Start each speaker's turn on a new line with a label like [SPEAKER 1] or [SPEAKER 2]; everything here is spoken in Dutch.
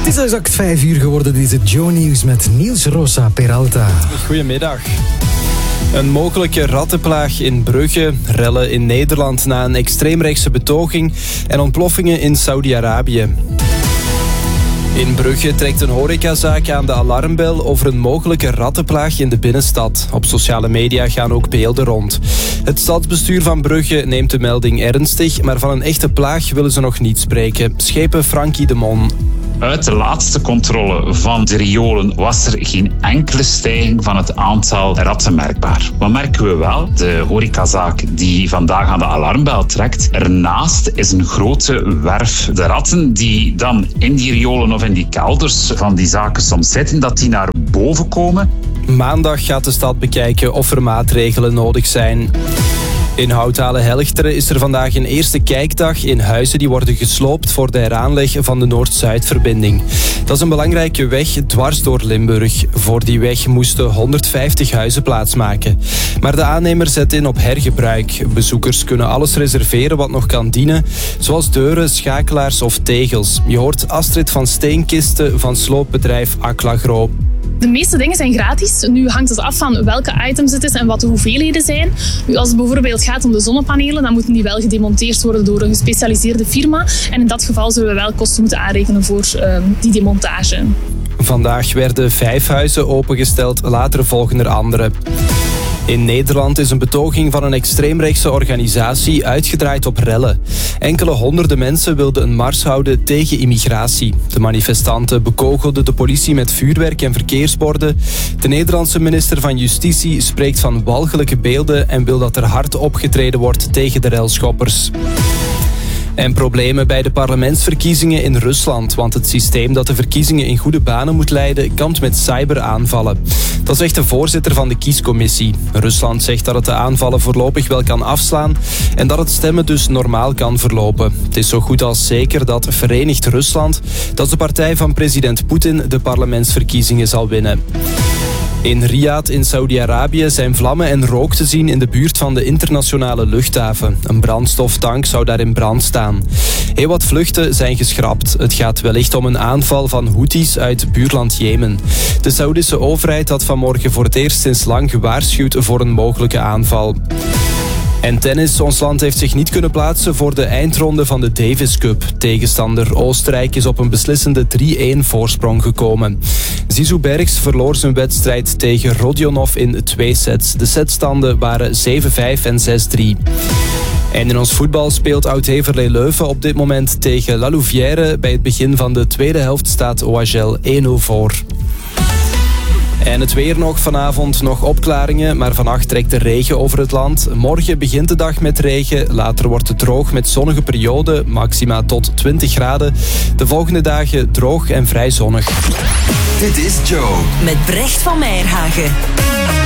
[SPEAKER 1] is exact 5 uur geworden. Dit is het Joe Nieuws met Niels Rosa Peralta.
[SPEAKER 2] Goedemiddag. Een mogelijke rattenplaag in Brugge, rellen in Nederland na een extreemrechtse betoging en ontploffingen in Saudi-Arabië. In Brugge trekt een horecazaak aan de alarmbel over een mogelijke rattenplaag in de binnenstad. Op sociale media gaan ook beelden rond. Het stadsbestuur van Brugge neemt de melding ernstig, maar van een echte plaag willen ze nog niet spreken. Schepen Frankie de Mon.
[SPEAKER 3] Uit de laatste controle van de riolen was er geen enkele stijging van het aantal ratten merkbaar. Wat merken we wel? De horecazaak die vandaag aan de alarmbel trekt. Ernaast is een grote werf. De ratten die dan in die riolen of in die kelders van die zaken soms zitten, dat die naar boven komen.
[SPEAKER 2] Maandag gaat de stad bekijken of er maatregelen nodig zijn. In Houthalen-Helchteren is er vandaag een eerste kijkdag in huizen die worden gesloopt voor de heraanleg van de Noord-Zuid-verbinding. Dat is een belangrijke weg dwars door Limburg. Voor die weg moesten 150 huizen plaatsmaken. Maar de aannemer zet in op hergebruik. Bezoekers kunnen alles reserveren wat nog kan dienen, zoals deuren, schakelaars of tegels. Je hoort Astrid van Steenkisten van sloopbedrijf Aclagro.
[SPEAKER 4] De meeste dingen zijn gratis. Nu hangt het af van welke items het is en wat de hoeveelheden zijn. Nu, als het bijvoorbeeld gaat om de zonnepanelen, dan moeten die wel gedemonteerd worden door een gespecialiseerde firma. En in dat geval zullen we wel kosten moeten aanrekenen voor die demontage.
[SPEAKER 2] Vandaag werden 5 huizen opengesteld, later volgen er andere. In Nederland is een betoging van een extreemrechtse organisatie uitgedraaid op rellen. Enkele honderden mensen wilden een mars houden tegen immigratie. De manifestanten bekogelden de politie met vuurwerk en verkeersborden. De Nederlandse minister van Justitie spreekt van walgelijke beelden en wil dat er hard opgetreden wordt tegen de relschoppers. En problemen bij de parlementsverkiezingen in Rusland, want het systeem dat de verkiezingen in goede banen moet leiden, kampt met cyberaanvallen. Dat zegt de voorzitter van de kiescommissie. Rusland zegt dat het de aanvallen voorlopig wel kan afslaan en dat het stemmen dus normaal kan verlopen. Het is zo goed als zeker dat Verenigd Rusland, dat is de partij van president Poetin, de parlementsverkiezingen zal winnen. In Riyadh in Saudi-Arabië zijn vlammen en rook te zien in de buurt van de internationale luchthaven. Een brandstoftank zou daar in brand staan. Heel wat vluchten zijn geschrapt. Het gaat wellicht om een aanval van Houthis uit buurland Jemen. De Saoedische overheid had vanmorgen voor het eerst sinds lang gewaarschuwd voor een mogelijke aanval. En tennis. Ons land heeft zich niet kunnen plaatsen voor de eindronde van de Davis Cup. Tegenstander Oostenrijk is op een beslissende 3-1 voorsprong gekomen. Zizou Bergs verloor zijn wedstrijd tegen Rodionov in 2 sets. De setstanden waren 7-5 en 6-3. En in ons voetbal speelt Oud-Heverlee Leuven op dit moment tegen La Louvière. Bij het begin van de tweede helft staat OHL 1-0 voor. En het weer nog vanavond, nog opklaringen, maar vannacht trekt de regen over het land. Morgen begint de dag met regen, later wordt het droog met zonnige perioden, maxima tot 20 graden. De volgende dagen droog en vrij zonnig.
[SPEAKER 5] Dit is Joe.
[SPEAKER 6] Met Brecht van Meijerhagen.